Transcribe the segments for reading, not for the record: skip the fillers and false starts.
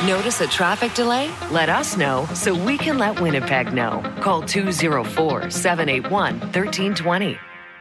Notice a traffic delay? Let us know so we can let Winnipeg know. Call 204-781-1320.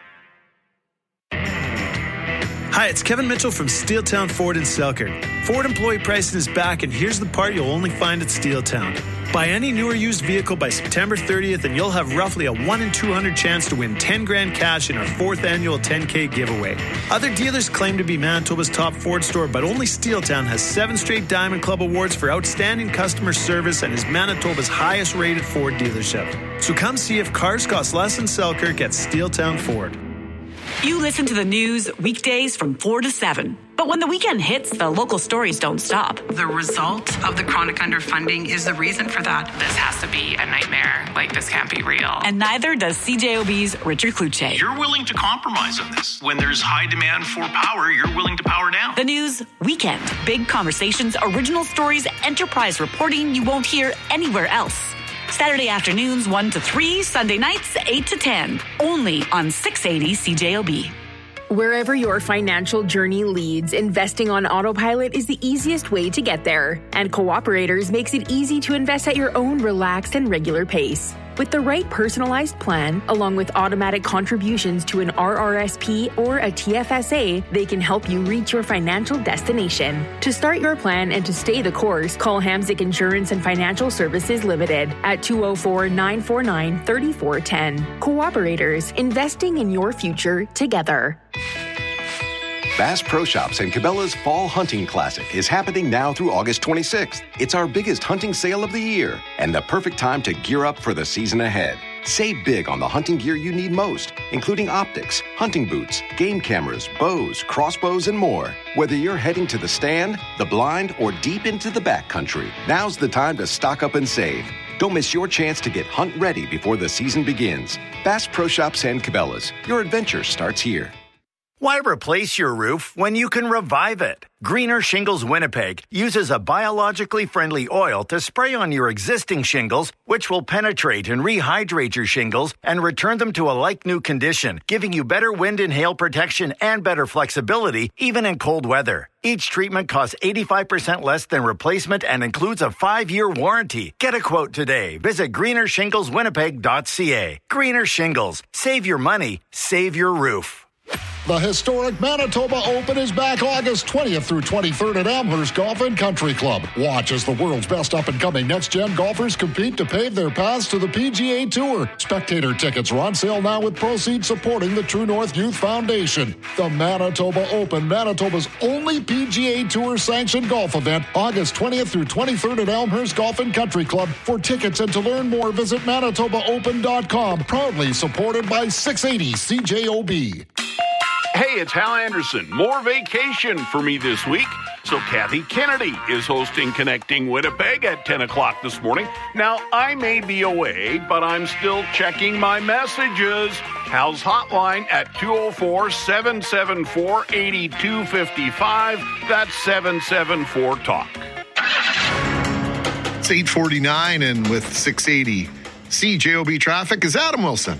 Hi, it's Kevin Mitchell from Steeltown Ford in Selkirk. Ford employee pricing is back, and here's the part you'll only find at Steeltown. Buy any new or used vehicle by September 30th, and you'll have roughly a 1 in 200 chance to win 10 grand cash in our 4th annual 10K giveaway. Other dealers claim to be Manitoba's top Ford store, but only Steeltown has 7 straight Diamond Club awards for outstanding customer service and is Manitoba's highest rated Ford dealership. So come see if cars cost less in Selkirk at Steeltown Ford. You listen to the news weekdays from 4 to 7. But when the weekend hits, the local stories don't stop. The result of the chronic underfunding is the reason for that. This has to be a nightmare. Like, this can't be real. And neither does CJOB's Richard Kluche. You're willing to compromise on this. When there's high demand for power, you're willing to power down. The news weekend. Big conversations, original stories, enterprise reporting you won't hear anywhere else. Saturday afternoons 1 to 3, Sunday nights 8 to 10. Only on 680 CJOB. Wherever your financial journey leads, investing on autopilot is the easiest way to get there. And Cooperators makes it easy to invest at your own relaxed and regular pace. With the right personalized plan, along with automatic contributions to an RRSP or a TFSA, they can help you reach your financial destination. To start your plan and to stay the course, call Hamzik Insurance and Financial Services Limited at 204-949-3410. Cooperators, investing in your future together. Bass Pro Shops and Cabela's Fall Hunting Classic is happening now through August 26th. It's our biggest hunting sale of the year and the perfect time to gear up for the season ahead. Save big on the hunting gear you need most, including optics, hunting boots, game cameras, bows, crossbows, and more. Whether you're heading to the stand, the blind, or deep into the backcountry, now's the time to stock up and save. Don't miss your chance to get hunt ready before the season begins. Bass Pro Shops and Cabela's. Your adventure starts here. Why replace your roof when you can revive it? Greener Shingles Winnipeg uses a biologically friendly oil to spray on your existing shingles, which will penetrate and rehydrate your shingles and return them to a like-new condition, giving you better wind and hail protection and better flexibility, even in cold weather. Each treatment costs 85% less than replacement and includes a 5-year warranty. Get a quote today. Visit greenershingleswinnipeg.ca. Greener Shingles. Save your money. Save your roof. The historic Manitoba Open is back August 20th through 23rd at Amherst Golf and Country Club. Watch as the world's best up-and-coming next-gen golfers compete to pave their paths to the PGA Tour. Spectator tickets are on sale now with proceeds supporting the True North Youth Foundation. The Manitoba Open, Manitoba's only PGA Tour-sanctioned golf event, August 20th through 23rd at Elmhurst Golf and Country Club. For tickets and to learn more, visit ManitobaOpen.com. Proudly supported by 680 CJOB. Hey, it's Hal Anderson. More vacation for me this week. So Kathy Kennedy is hosting Connecting Winnipeg at 10 o'clock this morning. Now, I may be away, but I'm still checking my messages. Hal's hotline at 204-774-8255. That's 774-TALK. It's 8:49, and with 680 CJOB traffic is Adam Wilson.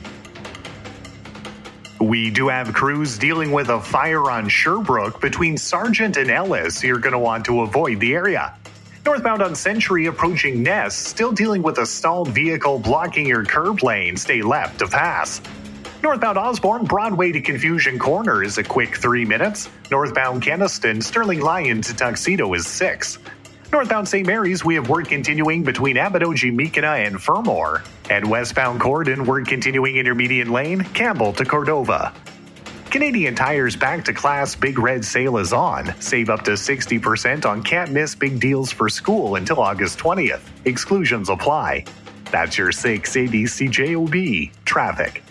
We do have crews dealing with a fire on Sherbrooke between Sargent and Ellis. You're going to want to avoid the area. Northbound on Century approaching Ness, still dealing with a stalled vehicle blocking your curb lane. Stay left to pass. Northbound Osborne, Broadway to Confusion Corner is a quick 3 minutes. Northbound Keniston, Sterling Lyon to Tuxedo is 6. Northbound St. Mary's, we have work continuing between Abbotsford-Meekina and Fermor. And westbound Cordon, work continuing intermediate lane, Campbell to Cordova. Canadian Tire's Back to Class Big Red Sale is on. Save up to 60% on can't miss big deals for school until August 20th. Exclusions apply. That's your 680 CJOB traffic.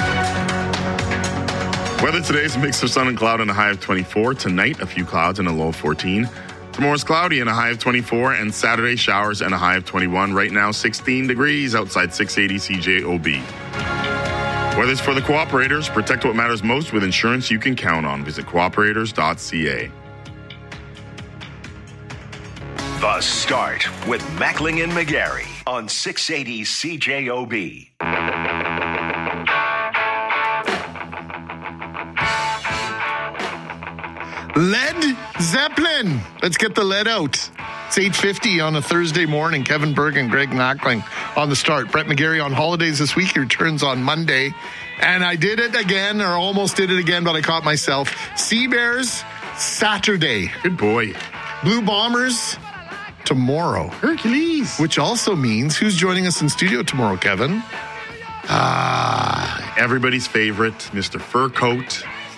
Weather today is a mix of sun and cloud and a high of 24. Tonight, a few clouds and a low of 14. Tomorrow's cloudy and a high of 24, and Saturday showers and a high of 21. Right now, 16 degrees outside 680 CJOB. Weather's for the Cooperators. Protect what matters most with insurance you can count on. Visit cooperators.ca. The Start with Mackling and McGarry on 680 CJOB. Led Zeppelin. Let's get the lead out. It's 8:50 on a Thursday morning. Kevin Berg and Greg Mackling on the start. Brett McGarry on holidays this week. He returns on Monday. And I did it again, or almost did it again, but I caught myself. Sea Bears, Saturday. Good boy. Blue Bombers, tomorrow. Hercules. Which also means, who's joining us in studio tomorrow, Kevin? Everybody's favorite, Mr. Fur Coat.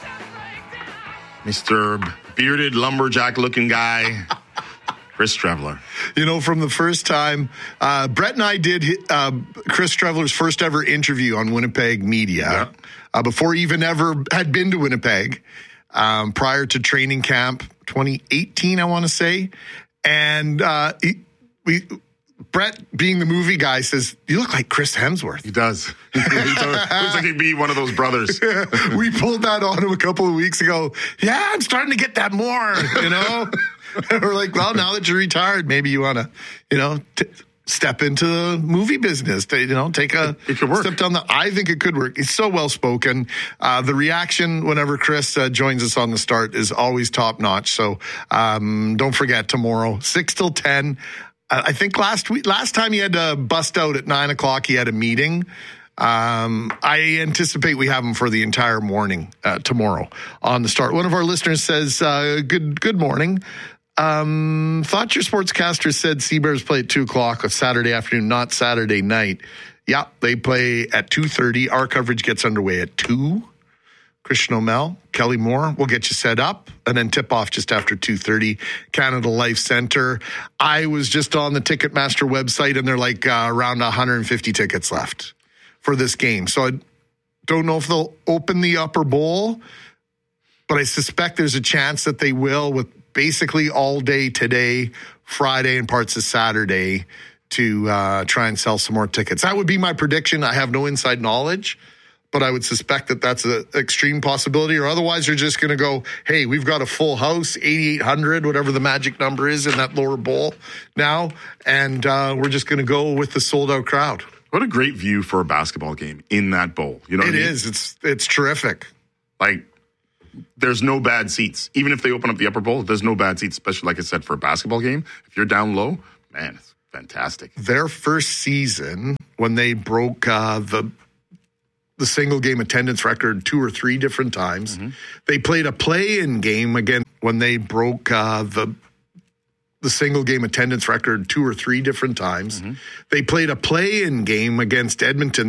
Mr. Bearded lumberjack-looking guy. Chris Streveler. You know, from the first time, Brett and I did Chris Streveler's first ever interview on Winnipeg Media before he even ever had been to Winnipeg, prior to training camp 2018, I want to say. And Brett, being the movie guy, says, "You look like Chris Hemsworth." He does. He looks like he'd be one of those brothers. We pulled that on him a couple of weeks ago. Yeah, I'm starting to get that more, you know. We're like, well, now that you're retired, maybe you want to, step into the movie business. Take a step down I think it could work. It's so well spoken. The reaction whenever Chris joins us on the start is always top notch. So don't forget tomorrow, 6 till 10. I think last time he had to bust out at 9 o'clock, he had a meeting. I anticipate we have him for the entire morning tomorrow on the start. One of our listeners says, good morning. Thought your sportscaster said Sea Bears play at 2 o'clock on Saturday afternoon, not Saturday night. Yeah, they play at 2:30. Our coverage gets underway at 2. Christian O'Mell, Kelly Moore will get you set up, and then tip off just after 2:30. Canada Life Center. I was just on the Ticketmaster website, and they're like around 150 tickets left for this game. So I don't know if they'll open the upper bowl, but I suspect there's a chance that they will, with basically all day today, Friday, and parts of Saturday to try and sell some more tickets. That would be my prediction. I have no inside knowledge, but I would suspect that that's an extreme possibility, or otherwise you're just going to go, hey, we've got a full house, 8,800, whatever the magic number is in that lower bowl now, and we're just going to go with the sold-out crowd. What a great view for a basketball game in that bowl. You know what I mean? It is. It's terrific. Like, there's no bad seats. Even if they open up the upper bowl, there's no bad seats, especially, like I said, for a basketball game. If you're down low, man, it's fantastic. Their first season, when they broke the single game attendance record 2 or 3 different times, they played a play-in game again when they broke the single game attendance record 2 or 3 different times. They played a play-in game against Edmonton.